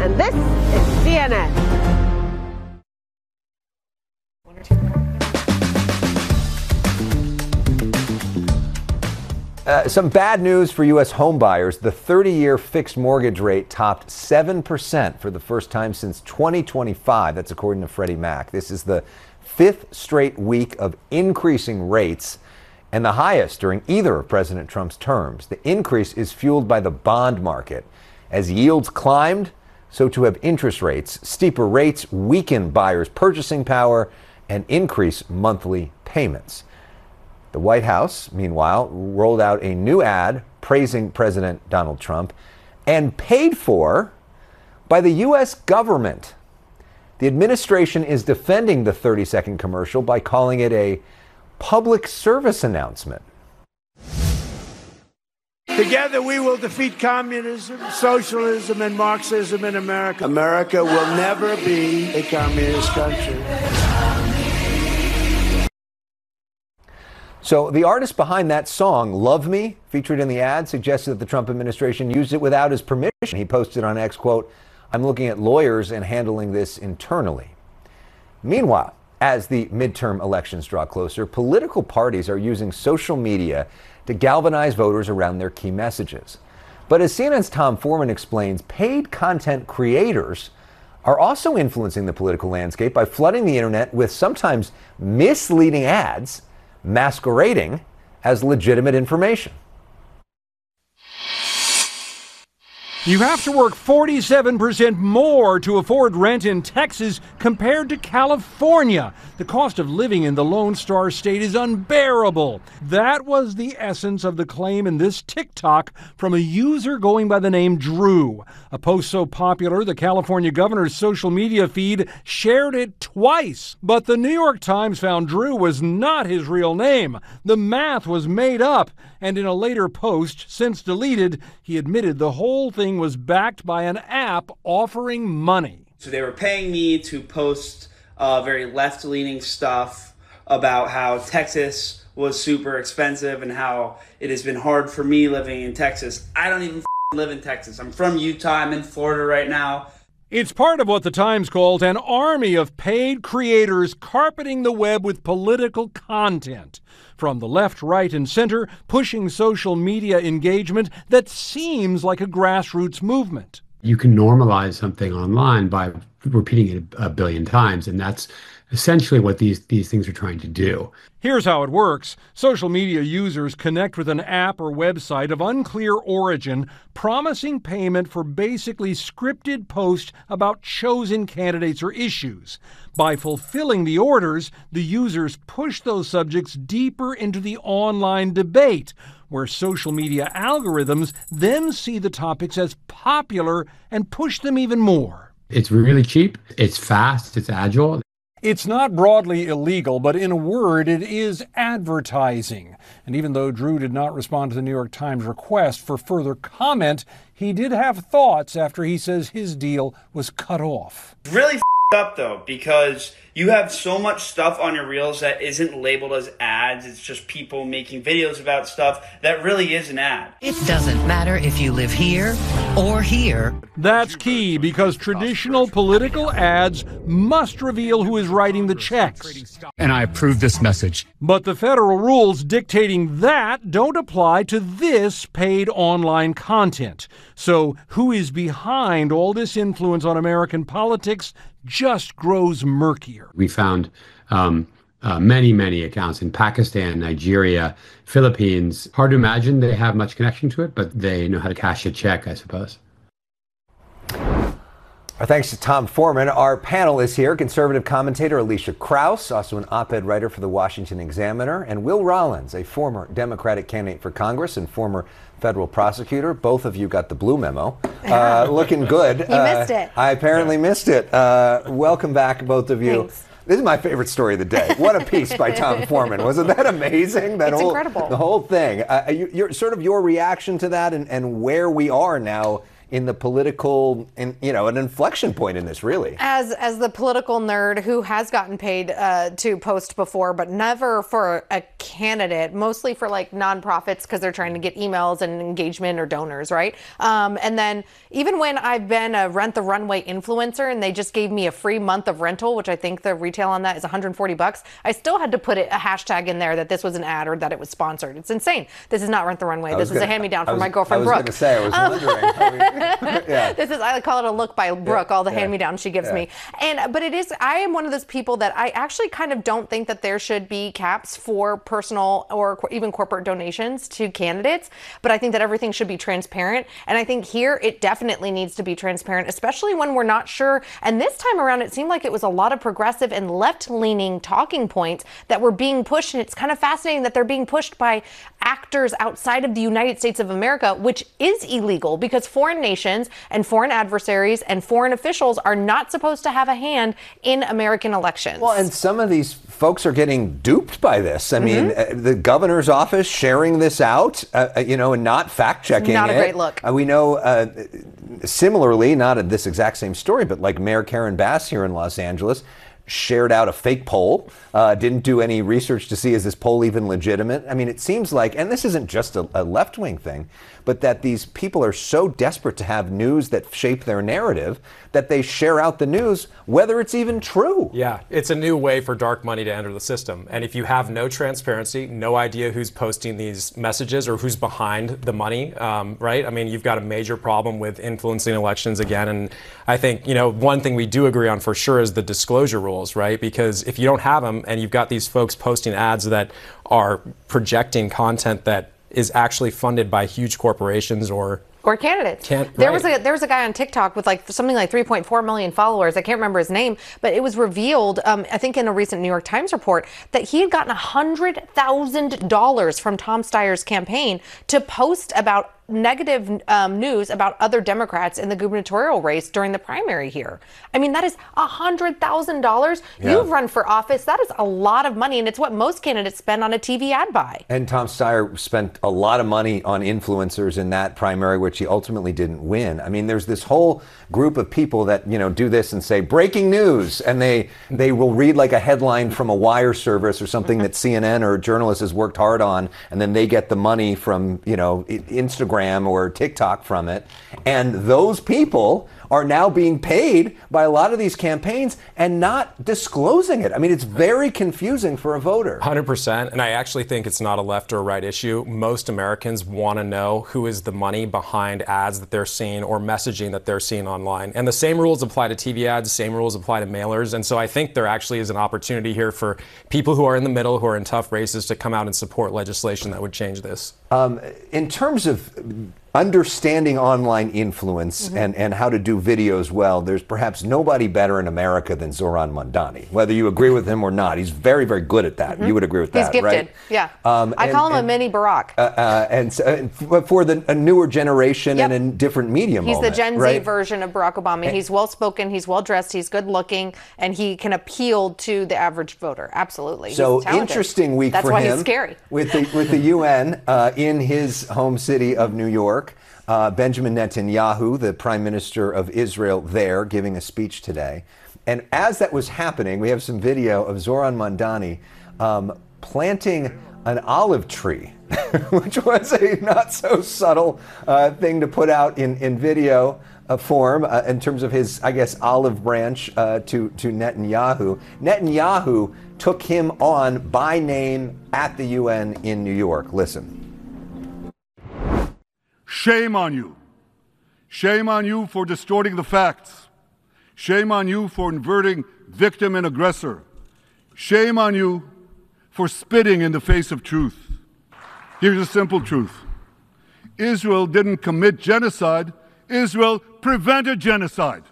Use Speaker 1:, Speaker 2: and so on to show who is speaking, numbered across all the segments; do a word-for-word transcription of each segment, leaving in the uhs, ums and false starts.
Speaker 1: and this is C N N.
Speaker 2: Uh, some bad news for U S home buyers. The thirty-year fixed mortgage rate topped seven percent for the first time since twenty twenty-five. That's according to Freddie Mac. This is the fifth straight week of increasing rates and the highest during either of President Trump's terms. The increase is fueled by the bond market. As yields climbed, so too have interest rates. Steeper rates weaken buyers' purchasing power and increase monthly payments. The White House, meanwhile, rolled out a new ad praising President Donald Trump and paid for by the U S government. The administration is defending the thirty-second commercial by calling it a public service announcement.
Speaker 3: Together we will defeat communism, socialism, and Marxism in America. America will never be a communist country.
Speaker 2: So the artist behind that song, Love Me, featured in the ad, suggested that the Trump administration used it without his permission. He posted on X, quote, "I'm looking at lawyers and handling this internally." Meanwhile, as the midterm elections draw closer, political parties are using social media to galvanize voters around their key messages. But as C N N's Tom Foreman explains, paid content creators are also influencing the political landscape by flooding the internet with sometimes misleading ads masquerading as legitimate information.
Speaker 4: You have to work forty-seven percent more to afford rent in Texas compared to California. The cost of living in the Lone Star State is unbearable. That was the essence of the claim in this TikTok from a user going by the name Drew. A post so popular, the California governor's social media feed shared it twice. But the New York Times found Drew was not his real name. The math was made up. And in a later post, since deleted, he admitted the whole thing was backed by an app offering money.
Speaker 5: So they were paying me to post uh, very left-leaning stuff about how Texas was super expensive and how it has been hard for me living in Texas. I don't even live in Texas. I'm from Utah. I'm in Florida right now.
Speaker 4: It's part of what the Times called an army of paid creators carpeting the web with political content. From the left, right, and center, pushing social media engagement that seems like a grassroots movement.
Speaker 6: You can normalize something online by repeating it a billion times, and that's essentially what these, these things are trying to do.
Speaker 4: Here's how it works. Social media users connect with an app or website of unclear origin, promising payment for basically scripted posts about chosen candidates or issues. By fulfilling the orders, the users push those subjects deeper into the online debate, where social media algorithms then see the topics as popular and push them even more.
Speaker 6: It's really cheap, it's fast, it's agile.
Speaker 4: It's not broadly illegal, but in a word, it is advertising. And even though Drew did not respond to the New York Times request for further comment, he did have thoughts after he says his deal was cut off.
Speaker 5: Really f***ed up though, because you have so much stuff on your reels that isn't labeled as ads. It's just people making videos about stuff that really is an ad.
Speaker 7: It doesn't matter if you live here or here.
Speaker 4: That's key, because traditional political ads must reveal who is writing the checks.
Speaker 8: And I approve this message.
Speaker 4: But the federal rules dictating that don't apply to this paid online content. So who is behind all this influence on American politics just grows murkier.
Speaker 6: We found um, uh, many, many accounts in Pakistan, Nigeria, Philippines. Hard to imagine they have much connection to it, but they know how to cash a check, I suppose.
Speaker 2: Our thanks to Tom Foreman. Our panel is here, conservative commentator Alicia Krause, also an op-ed writer for the Washington Examiner, and Will Rollins, a former Democratic candidate for Congress and former federal prosecutor. Both of you got the blue memo. Uh, looking good.
Speaker 9: You uh, missed it.
Speaker 2: I apparently missed it. Uh, welcome back, both of you.
Speaker 9: Thanks.
Speaker 2: This is my favorite story of the day. What a piece by Tom Foreman. Wasn't that amazing? That
Speaker 9: it's
Speaker 2: whole,
Speaker 9: incredible.
Speaker 2: The whole thing. Uh, you, you're, sort of your reaction to that and, and where we are now in the political, in, you know, an inflection point in this, really.
Speaker 9: As as the political nerd who has gotten paid uh, to post before, but never for a candidate, mostly for like nonprofits because they're trying to get emails and engagement or donors, right? Um, and then even when I've been a Rent the Runway influencer and they just gave me a free month of rental, which I think the retail on that is one hundred forty bucks, I still had to put it, a hashtag in there that this was an ad or that it was sponsored. It's insane. This is not Rent the Runway. This is a hand-me-down from my girlfriend Brooke.
Speaker 2: I was going to say, I was wondering. How we, yeah.
Speaker 9: This is, I call it a look by Brooke, all the
Speaker 2: yeah.
Speaker 9: hand-me-downs she gives
Speaker 2: yeah.
Speaker 9: me. And but it is, I am one of those people that I actually kind of don't think that there should be caps for personal or co- even corporate donations to candidates, but I think that everything should be transparent. And I think here it definitely needs to be transparent, especially when we're not sure. And this time around, it seemed like it was a lot of progressive and left-leaning talking points that were being pushed. And it's kind of fascinating that they're being pushed by actors outside of the United States of America, which is illegal because foreign nations and foreign adversaries and foreign officials are not supposed to have a hand in American elections.
Speaker 2: Well, and some of these folks are getting duped by this. I mm-hmm. mean, uh, the governor's office sharing this out, uh, you know, and not fact-checking
Speaker 9: Not a
Speaker 2: it.
Speaker 9: great look.
Speaker 2: Uh, we know, uh, similarly, not at this exact same story, but like Mayor Karen Bass here in Los Angeles, shared out a fake poll, uh, didn't do any research to see is this poll even legitimate. I mean, it seems like, and this isn't just a, a left-wing thing, but that these people are so desperate to have news that shape their narrative that they share out the news, whether it's even true.
Speaker 10: Yeah, it's a new way for dark money to enter the system. And if you have no transparency, no idea who's posting these messages or who's behind the money, um, right? I mean, you've got a major problem with influencing elections again. And I think, you know, one thing we do agree on for sure is the disclosure rules, right? Because if you don't have them and you've got these folks posting ads that are projecting content that is actually funded by huge corporations or
Speaker 9: Or candidates.
Speaker 10: Can't,
Speaker 9: there
Speaker 10: right.
Speaker 9: was a there was a guy on TikTok with like something like three point four million followers. I can't remember his name, but it was revealed, um, I think in a recent New York Times report, that he had gotten one hundred thousand dollars from Tom Steyer's campaign to post about negative um, news about other Democrats in the gubernatorial race during the primary here. I mean, that is one hundred thousand dollars.
Speaker 2: Yeah.
Speaker 9: You've run for office. That is a lot of money, and it's what most candidates spend on a T V ad buy.
Speaker 2: And Tom Steyer spent a lot of money on influencers in that primary, which he ultimately didn't win. I mean, there's this whole group of people that, you know, do this and say breaking news, and they they will read like a headline from a wire service or something that C N N or a journalist has worked hard on, and then they get the money from, you know, Instagram or TikTok from it. And those people are now being paid by a lot of these campaigns and not disclosing it. I mean, it's very confusing for a voter.
Speaker 10: one hundred percent. And I actually think it's not a left or right issue. Most Americans want to know who is the money behind ads that they're seeing or messaging that they're seeing online. And the same rules apply to T V ads, same rules apply to mailers. And so I think there actually is an opportunity here for people who are in the middle, who are in tough races, to come out and support legislation that would change this.
Speaker 2: Um, in terms of understanding online influence mm-hmm. and, and how to do videos well, there's perhaps nobody better in America than Zohran Mamdani. Whether you agree with him or not, he's very, very good at that. Mm-hmm. You would agree with
Speaker 9: he's
Speaker 2: that,
Speaker 9: gifted.
Speaker 2: right?
Speaker 9: Yeah.
Speaker 2: Um,
Speaker 9: I
Speaker 2: and,
Speaker 9: call him
Speaker 2: and,
Speaker 9: a mini Barack.
Speaker 2: Uh, uh, and, so, and for the a newer generation
Speaker 9: yep.
Speaker 2: and a different media
Speaker 9: he's
Speaker 2: moment.
Speaker 9: the Gen Z
Speaker 2: right?
Speaker 9: version of Barack Obama.
Speaker 2: And,
Speaker 9: he's well-spoken, he's well-dressed, he's good-looking, and he can appeal to the average voter. Absolutely.
Speaker 2: So
Speaker 9: he's talented.
Speaker 2: Interesting week
Speaker 9: That's
Speaker 2: for
Speaker 9: why
Speaker 2: him.
Speaker 9: He's scary.
Speaker 2: With the, with the U N uh, in his home city of New York. Uh, Benjamin Netanyahu, the prime minister of Israel, there giving a speech today. And as that was happening, we have some video of Zohran Mamdani um, planting an olive tree, which was a not so subtle uh, thing to put out in, in video uh, form uh, in terms of his, I guess, olive branch uh, to, to Netanyahu. Netanyahu took him on by name at the U N in New York. Listen.
Speaker 11: Shame on you. Shame on you for distorting the facts. Shame on you for inverting victim and aggressor. Shame on you for spitting in the face of truth. Here's a simple truth. Israel didn't commit genocide. Israel prevented genocide.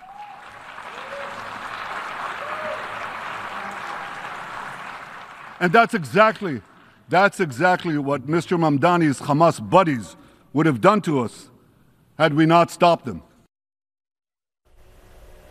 Speaker 11: And that's exactly, that's exactly what Mister Mamdani's Hamas buddies would have done to us had we not stopped them.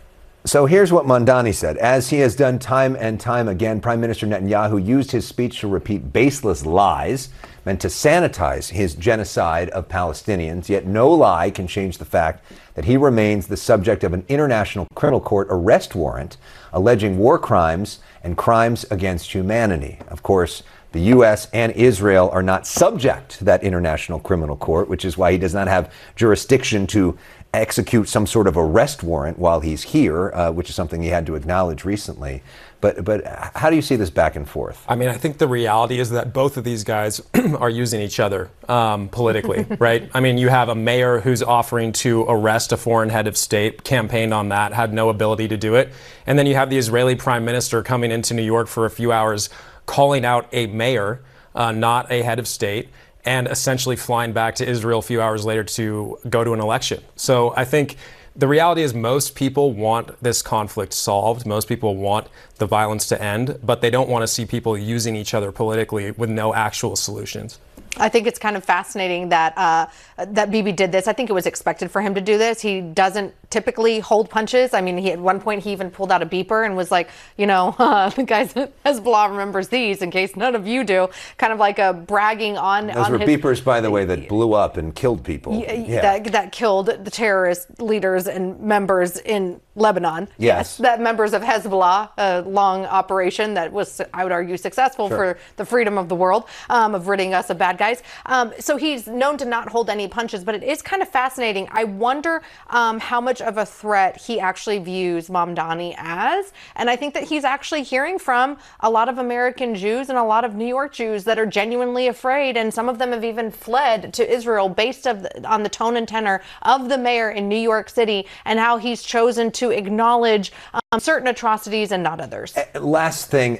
Speaker 2: So here's what Mamdani said. As he has done time and time again, Prime Minister Netanyahu used his speech to repeat baseless lies meant to sanitize his genocide of Palestinians. Yet no lie can change the fact that he remains the subject of an International Criminal Court arrest warrant alleging war crimes and crimes against humanity. Of course, the U S and Israel are not subject to that International Criminal Court, which is why he does not have jurisdiction to execute some sort of arrest warrant while he's here, uh, which is something he had to acknowledge recently. But but how do you see this back and forth?
Speaker 10: I mean, I think the reality is that both of these guys are using each other um, politically, right? I mean, you have a mayor who's offering to arrest a foreign head of state, campaigned on that, had no ability to do it. And then you have the Israeli prime minister coming into New York for a few hours, calling out a mayor, uh, not a head of state, and essentially flying back to Israel a few hours later to go to an election. So I think the reality is most people want this conflict solved. Most people want the violence to end, but they don't want to see people using each other politically with no actual solutions.
Speaker 9: I think it's kind of fascinating that uh, that Bibi did this. I think it was expected for him to do this. He doesn't typically hold punches. I mean, he at one point he even pulled out a beeper and was like, you know, uh, the guys Hezbollah remembers these in case none of you do. Kind of like a bragging on.
Speaker 2: Those
Speaker 9: on
Speaker 2: were
Speaker 9: his,
Speaker 2: beepers, by the way, that blew up and killed people.
Speaker 9: Yeah. That, that killed the terrorist leaders and members in Lebanon.
Speaker 2: Yes.
Speaker 9: That members of Hezbollah, a long operation that was, I would argue, successful
Speaker 2: Sure.
Speaker 9: for the freedom of the world, um, of ridding us of bad guys. Um, so he's known to not hold any punches, but it is kind of fascinating. I wonder um, how much of a threat he actually views Mamdani as. And I think that he's actually hearing from a lot of American Jews and a lot of New York Jews that are genuinely afraid. And some of them have even fled to Israel based of the, on the tone and tenor of the mayor in New York City and how he's chosen to acknowledge um, certain atrocities and not others.
Speaker 2: Last thing.